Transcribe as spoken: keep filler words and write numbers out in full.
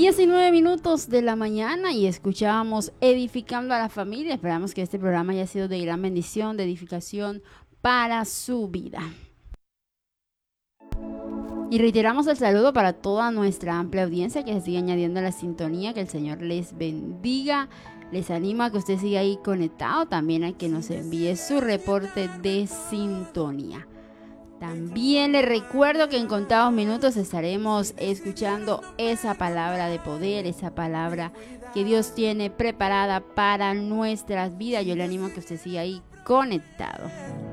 diecinueve minutos de la mañana y escuchábamos Edificando a la Familia. Esperamos que este programa haya sido de gran bendición, de edificación para su vida. Y reiteramos el saludo para toda nuestra amplia audiencia que se sigue añadiendo a la sintonía. Que el Señor les bendiga. Les animo a que usted siga ahí conectado, también a que nos envíe su reporte de sintonía. También les recuerdo que en contados minutos estaremos escuchando esa palabra de poder, esa palabra que Dios tiene preparada para nuestras vidas. Yo le animo a que usted siga ahí conectado.